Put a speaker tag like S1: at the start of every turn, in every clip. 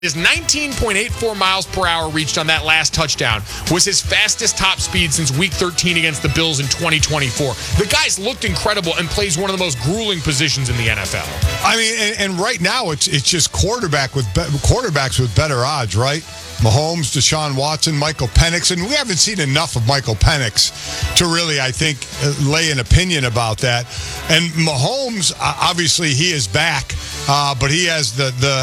S1: His 19.84 miles per hour reached on that last touchdown was his fastest top speed since week 13 against the Bills in 2024. The guy's looked incredible and plays one of the most grueling positions in the NFL.
S2: I mean, and right now it's just quarterbacks with better odds, right? Mahomes, Deshaun Watson, Michael Penix, and we haven't seen enough of Michael Penix to really, I think, lay an opinion about that. And Mahomes, obviously, he is back, but he has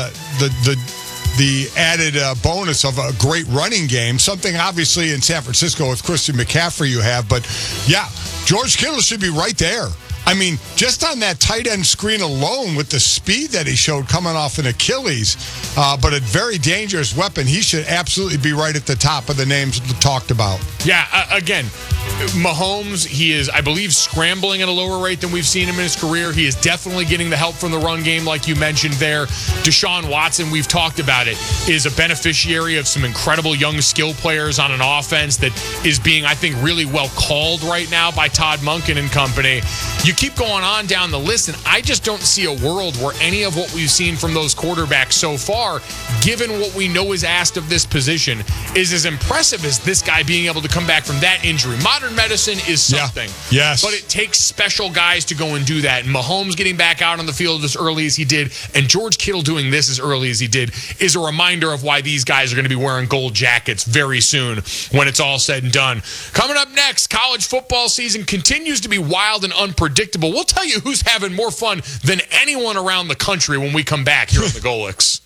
S2: the added bonus of a great running game, something obviously in San Francisco with Christian McCaffrey you have. But, yeah, George Kittle should be right there. I mean, just on that tight end screen alone with the speed that he showed coming off an Achilles, but a very dangerous weapon, he should absolutely be right at the top of the names talked about.
S1: Yeah, again, Mahomes, he is, I believe, scrambling at a lower rate than we've seen him in his career. He is definitely getting the help from the run game, like you mentioned there. Deshaun Watson, we've talked about it, is a beneficiary of some incredible young skill players on an offense that is being, I think, really well called right now by Todd Monken and company. You keep going on down the list, and I just don't see a world where any of what we've seen from those quarterbacks so far, given what we know is asked of this position, is as impressive as this guy being able to come back from that injury. Modern medicine is something.
S2: Yeah. Yes.
S1: But it takes special guys to go and do that. And Mahomes getting back out on the field as early as he did, and George Kittle doing this as early as he did, is a reminder of why these guys are going to be wearing gold jackets very soon when it's all said and done. Coming up next, college football season continues to be wild and unpredictable. We'll tell you who's having more fun than anyone around the country when we come back here on the Golics.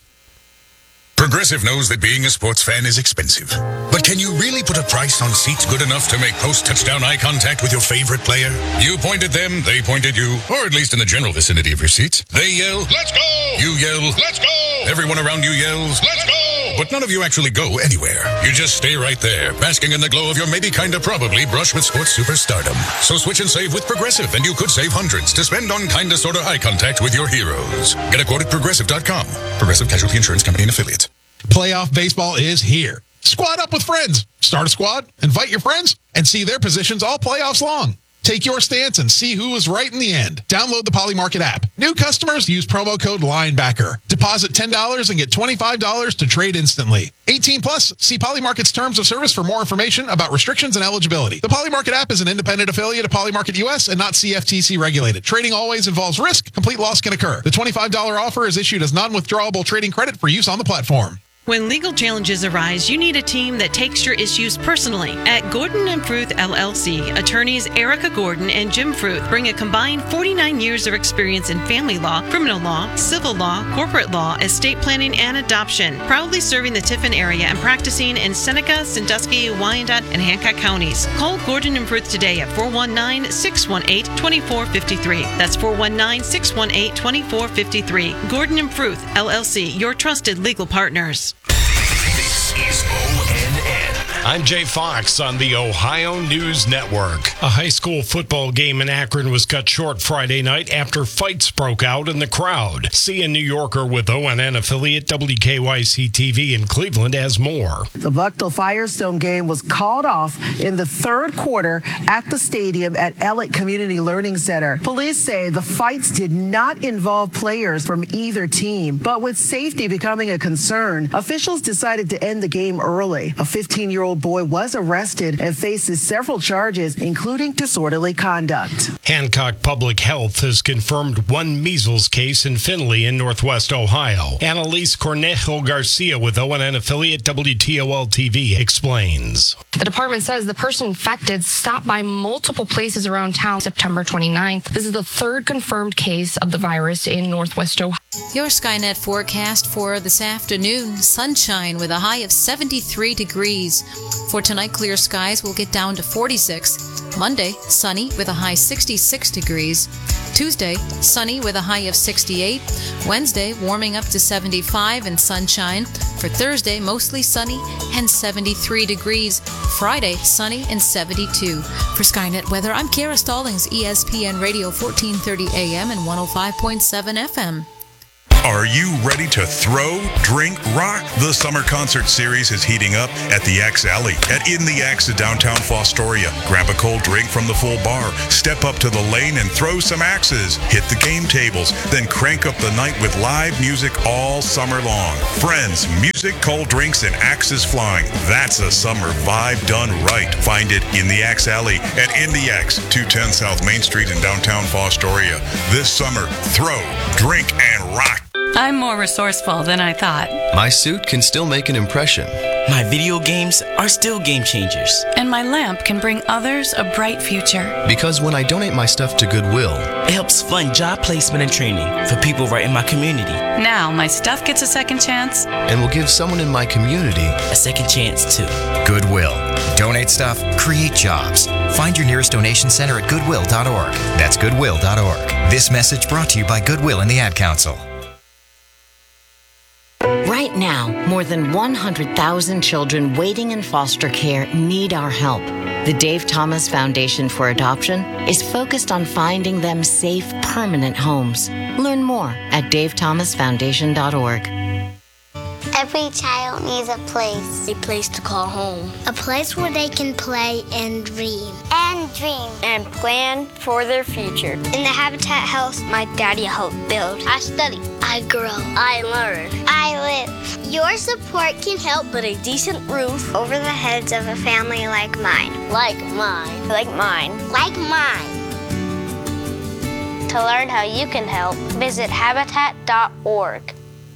S3: Progressive knows that being a sports fan is expensive. But can you really put a price on seats good enough to make post-touchdown eye contact with your favorite player? You point at them, they point at you, or at least in the general vicinity of your seats. They yell, "Let's go!" You yell, "Let's go!" Everyone around you yells, "Let's go!" But none of you actually go anywhere. You just stay right there, basking in the glow of your maybe kinda probably brush with sports superstardom. So switch and save with Progressive, and you could save hundreds to spend on kinda sorta eye contact with your heroes. Get a quote at Progressive.com. Progressive Casualty Insurance Company and Affiliates.
S4: Playoff baseball is here. Squad up with friends. Start a squad, invite your friends, and see their positions all playoffs long. Take your stance and see who is right in the end. Download the Polymarket app. New customers use promo code LINEBACKER. Deposit $10 and get $25 to trade instantly. 18 plus. See Polymarket's terms of service for more information about restrictions and eligibility. The Polymarket app is an independent affiliate of Polymarket US and not CFTC regulated. Trading always involves risk. Complete loss can occur. The $25 offer is issued as non-withdrawable trading credit for use on the platform.
S5: When legal challenges arise, you need a team that takes your issues personally. At Gordon & Fruth LLC, attorneys Erica Gordon and Jim Fruth bring a combined 49 years of experience in family law, criminal law, civil law, corporate law, estate planning, and adoption, proudly serving the Tiffin area and practicing in Seneca, Sandusky, Wyandotte, and Hancock counties. Call Gordon & Fruth today at 419-618-2453. That's 419-618-2453. Gordon & Fruth LLC, your trusted legal partners.
S3: This is ONN.
S6: I'm Jay Fox on the Ohio News Network. A high school football game in Akron was cut short Friday night after fights broke out in the crowd. See a New Yorker with ONN affiliate WKYC-TV in Cleveland has more.
S7: The Bucknell Firestone game was called off in the third quarter at the stadium at Elliott Community Learning Center. Police say the fights did not involve players from either team, but with safety becoming a concern, officials decided to end the game early. A 15-year-old boy was arrested and faces several charges, including disorderly conduct.
S6: Hancock Public Health has confirmed one measles case in Findlay in northwest Ohio. Annalise Cornejo Garcia with ONN affiliate WTOL-TV explains.
S8: The department says the person infected stopped by multiple places around town September 29th. This is the third confirmed case of the virus in northwest Ohio.
S9: Your Skynet forecast for this afternoon, sunshine with a high of 73 degrees. For tonight, clear skies will get down to 46. Monday, sunny with a high 66 degrees. Tuesday, sunny with a high of 68. Wednesday, warming up to 75 and sunshine. For Thursday, mostly sunny and 73 degrees. Friday, sunny and 72. For Skynet Weather, I'm Kara Stallings, ESPN Radio 1430 AM and 105.7 FM.
S3: Are you ready to throw, drink, rock? The summer concert series is heating up at the Axe Alley at In the Axe in downtown Fostoria. Grab a cold drink from the full bar, step up to the lane and throw some axes, hit the game tables, then crank up the night with live music all summer long. Friends, music, cold drinks, and axes flying. That's a summer vibe done right. Find it in the Axe Alley at In the Axe, 210 South Main Street in downtown Fostoria. This summer, throw, drink, and rock.
S10: I'm more resourceful than I thought.
S11: My suit can still make an impression.
S12: My video games are still game changers.
S10: And my lamp can bring others a bright future.
S11: Because when I donate my stuff to Goodwill,
S12: it helps fund job placement and training for people right in my community.
S10: Now my stuff gets a second chance.
S11: And will give someone in my community
S12: a second chance too.
S13: Goodwill. Donate stuff, create jobs. Find your nearest donation center at goodwill.org. That's goodwill.org. This message brought to you by Goodwill and the Ad Council.
S14: Right now, more than 100,000 children waiting in foster care need our help. The Dave Thomas Foundation for Adoption is focused on finding them safe, permanent homes. Learn more at davethomasfoundation.org.
S15: Every child needs a place to call home. A place where they can play and dream. And plan for their future. In the Habitat house, my daddy helped build. I study. I grow. I learn. I live. Your support can help put a decent roof over the heads of a family like mine. Like mine. Like mine. Like mine. To learn how you can help, visit habitat.org.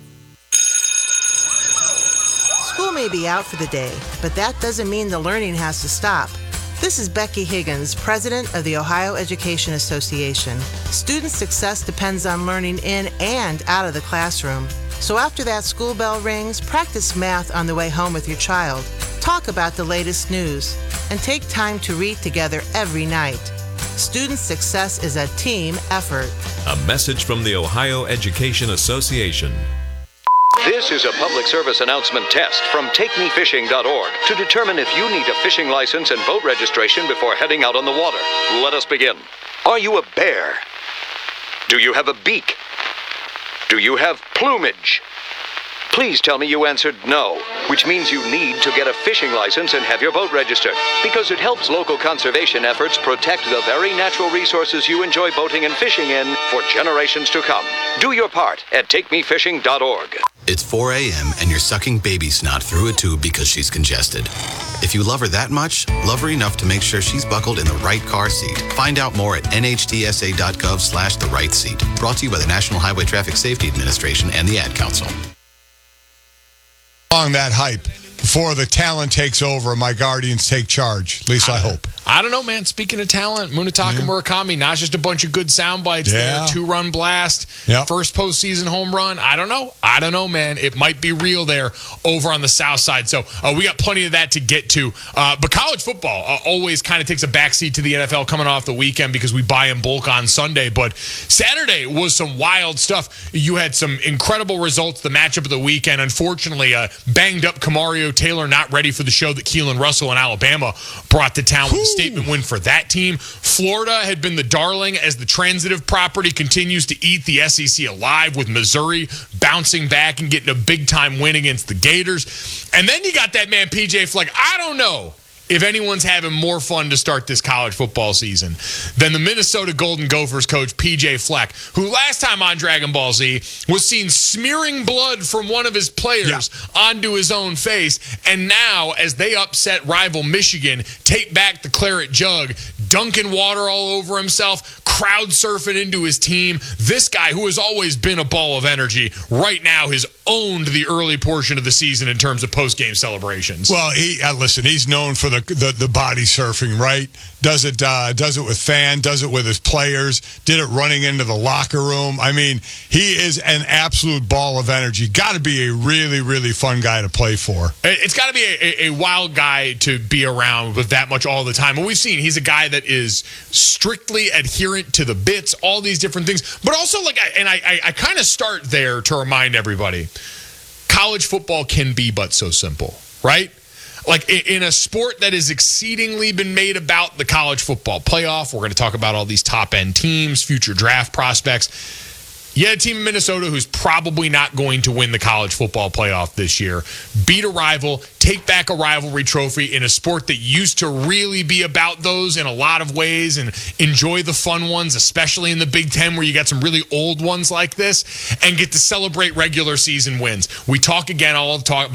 S16: School may be out for the day, but that doesn't mean the learning has to stop. This is Becky Higgins, president of the Ohio Education Association. Student success depends on learning in and out of the classroom. So after that school bell rings, practice math on the way home with your child. Talk about the latest news, and take time to read together every night. Student success is a team effort.
S17: A message from the Ohio Education Association.
S18: This is a public service announcement test from TakeMeFishing.org to determine if you need a fishing license and boat registration before heading out on the water. Let us begin. Are you a bear? Do you have a beak? Do you have plumage? Please tell me you answered no, which means you need to get a fishing license and have your boat registered, because it helps local conservation efforts protect the very natural resources you enjoy boating and fishing in for generations to come. Do your part at TakeMeFishing.org.
S19: It's 4 a.m. and you're sucking baby snot through a tube because she's congested. If you love her that much, love her enough to make sure she's buckled in the right car seat. Find out more at nhtsa.gov/the right seat. Brought to you by the National Highway Traffic Safety Administration and the Ad Council.
S2: On that hype before the talent takes over, my Guardians take charge. At least I hope.
S1: I don't know, man. Speaking of talent, Munetaka Murakami, not just a bunch of good sound bites there. 2-run blast, first postseason home run. I don't know, man. It might be real there over on the south side. So we got plenty of that to get to. But college football always kind of takes a backseat to the NFL coming off the weekend because we buy in bulk on Sunday. But Saturday was some wild stuff. You had some incredible results. The matchup of the weekend, unfortunately, banged up Kamario Taylor, not ready for the show that Keelan Russell in Alabama brought to town with a statement win for that team. Florida had been the darling as the transitive property continues to eat the SEC alive, with Missouri bouncing back and getting a big-time win against the Gators. And then you got that man, PJ Fleck. I don't know if anyone's having more fun to start this college football season than the Minnesota Golden Gophers coach, PJ Fleck, who last time on Dragon Ball Z was seen smearing blood from one of his players onto his own face. And now, as they upset rival Michigan, take back the claret jug, dunking water all over himself, crowd surfing into his team. This guy, who has always been a ball of energy, right now has owned the early portion of the season in terms of post-game celebrations.
S2: Well, listen, he's known for the body surfing, right? Does it with fans, does it with his players, did it running into the locker room. I mean, he is an absolute ball of energy. Got to be a really, really fun guy to play for.
S1: It's got to be a wild guy to be around with that much all the time. And we've seen he's a guy that is strictly adherent to the bits, all these different things. But also, I kind of start there to remind everybody, college football can be but so simple, right? Like, in a sport that has exceedingly been made about the college football playoff, we're going to talk about all these top-end teams, future draft prospects. You had a team in Minnesota who's probably not going to win the college football playoff this year. Beat a rival, take back a rivalry trophy in a sport that used to really be about those in a lot of ways, and enjoy the fun ones, especially in the Big Ten where you got some really old ones like this, and get to celebrate regular season wins. We talk again all the talk